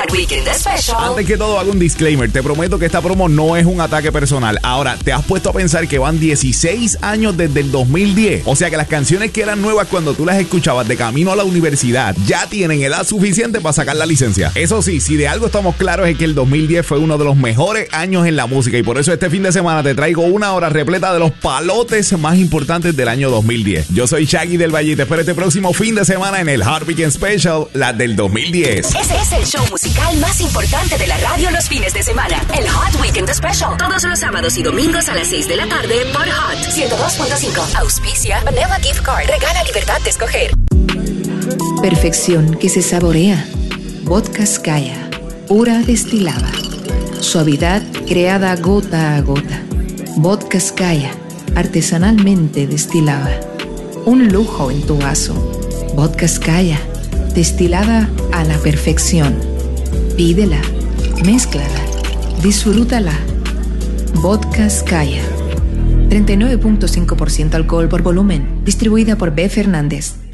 Hot Weekend Special. Antes que todo, hago un disclaimer. Te prometo que esta promo no es un ataque personal. Ahora, ¿te has puesto a pensar que van 16 años desde el 2010? O sea que las canciones que eran nuevas cuando tú las escuchabas de camino a la universidad ya tienen edad suficiente para sacar la licencia. Eso sí, si de algo estamos claros es que el 2010 fue uno de los mejores años en la música y por eso este fin de semana te traigo una hora repleta de los palotes más importantes del año 2010. Yo soy Shaggy del Valle y te espero este próximo fin de semana en el Hot Weekend Special, la del 2010. Ese es el show musical más importante de la radio los fines de semana. El Hot Weekend Special. Todos los sábados y domingos a las 6 de la tarde por Hot 102.5. Auspicia Vanilla Gift Card. Regala libertad de escoger. Perfección que se saborea. Vodka Skaya. Pura destilada. Suavidad creada gota a gota. Vodka Skaya. Artesanalmente destilada. Un lujo en tu vaso. Vodka Skaya. Destilada a la perfección. Pídela, mézclala, disfrútala. Vodka Skaya. 39.5% alcohol por volumen. Distribuida por B. Fernández.